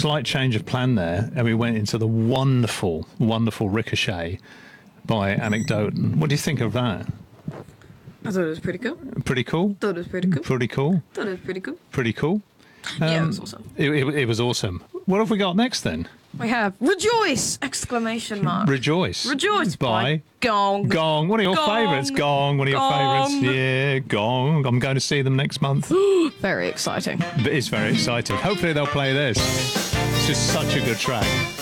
slight change of plan there, and we went into the wonderful, wonderful Ricochet by Anecdote. What do you think of that? I thought it was pretty cool. Pretty cool? Thought it was pretty cool. Pretty cool? Thought it was pretty cool. Pretty cool? Yeah, it was awesome. It was awesome. What have we got next then? We have Rejoice! Exclamation mark. Rejoice. Rejoice by Gong. Gong. One of your Gong. favourites. Gong. One of your Gong. favourites. Yeah, Gong. I'm going to see them next month. Very exciting. But it's very exciting. Hopefully they'll play this. It's just such a good track.